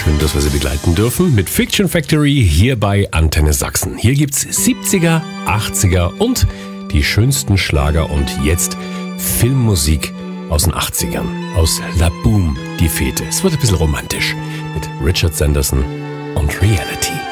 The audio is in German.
Schön, dass wir Sie begleiten dürfen mit Fiction Factory hier bei Antenne Sachsen. Hier gibt's 70er, 80er und die schönsten Schlager und jetzt Filmmusik aus den 80ern. Aus La Boom, die Fete. Es wird ein bisschen romantisch mit Richard Sanderson und Reality.